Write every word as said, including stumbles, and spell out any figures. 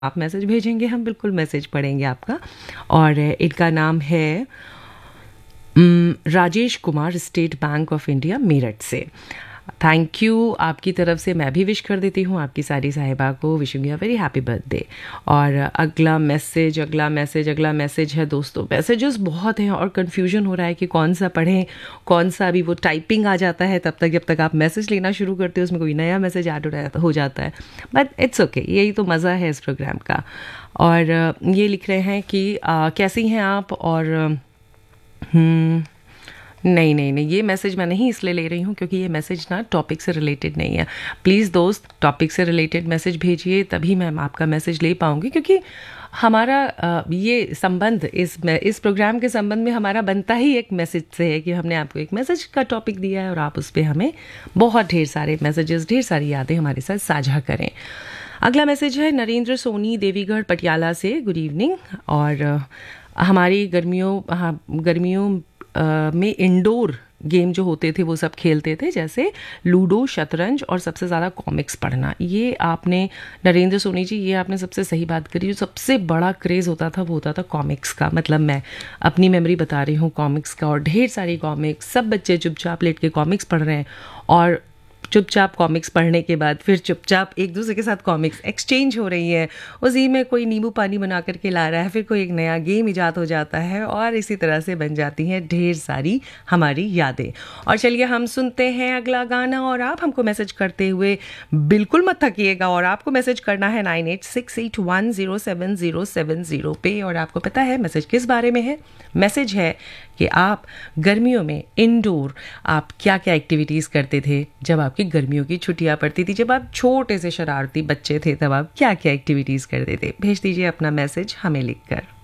आप मैसेज भेजेंगे हम बिल्कुल मैसेज पढ़ेंगे आपका। और इनका नाम है उम, Rajesh Kumar, state bank of India Meerut से। थैंक यू आपकी तरफ से मैं भी विश कर देती हूँ आपकी सारी साहिबा को, wishing you a very happy birthday. और अगला मैसेज अगला मैसेज अगला मैसेज है दोस्तों, मैसेजेस बहुत हैं और कन्फ्यूजन हो रहा है कि कौन सा पढ़ें कौन सा। अभी वो टाइपिंग आ जाता है, तब तक जब तक आप मैसेज लेना शुरू करते हो उसमें कोई नया मैसेज ऐड हो जाता है, बट इट्स ओके, यही तो मज़ा है इस प्रोग्राम का। और ये लिख रहे हैं कि आ, कैसी हैं आप, और हम्म नहीं नहीं नहीं ये मैसेज मैं नहीं इसलिए ले रही हूँ क्योंकि ये मैसेज ना टॉपिक से रिलेटेड नहीं है। प्लीज़ दोस्त टॉपिक से रिलेटेड मैसेज भेजिए, तभी मैं आपका मैसेज ले पाऊँगी, क्योंकि हमारा ये संबंध इस इस प्रोग्राम के संबंध में हमारा बनता ही एक मैसेज से है कि हमने आपको एक मैसेज का टॉपिक दिया है और आप उस पर हमें बहुत ढेर सारे मैसेजेस, ढेर सारी यादें हमारे साथ साझा करें। अगला मैसेज है नरेंद्र सोनी, देवीगढ़ पटियाला से। Good evening. और हमारी गर्मियों हाँ गर्मियों Uh, में इंडोर गेम जो होते थे वो सब खेलते थे, जैसे लूडो, शतरंज और सबसे ज़्यादा कॉमिक्स पढ़ना। ये आपने नरेंद्र सोनी जी, ये आपने सबसे सही बात करी। जो सबसे बड़ा क्रेज़ होता था वो होता था कॉमिक्स का। मतलब मैं अपनी मेमोरी बता रही हूँ कॉमिक्स का, और ढेर सारी कॉमिक्स, सब बच्चे चुपचाप लेट के कॉमिक्स पढ़ रहे हैं, और चुपचाप कॉमिक्स पढ़ने के बाद फिर चुपचाप एक दूसरे के साथ कॉमिक्स एक्सचेंज हो रही है। उसी में कोई नींबू पानी बना करके ला रहा है, फिर कोई एक नया गेम इजाद हो जाता है, और इसी तरह से बन जाती हैं ढेर सारी हमारी यादें। और चलिए हम सुनते हैं अगला गाना, और आप हमको मैसेज करते हुए बिल्कुल मत थकिएगा। और आपको मैसेज करना है nine eight six eight one zero seven zero seven zero पे। और आपको पता है मैसेज किस बारे में है? मैसेज है कि आप गर्मियों में इंडोर आप क्या क्या एक्टिविटीज़ करते थे जब आपकी गर्मियों की छुट्टियां पड़ती थी, जब आप छोटे से शरारती बच्चे थे, तब आप क्या क्या एक्टिविटीज़ करते थे। भेज दीजिए अपना मैसेज हमें लिखकर।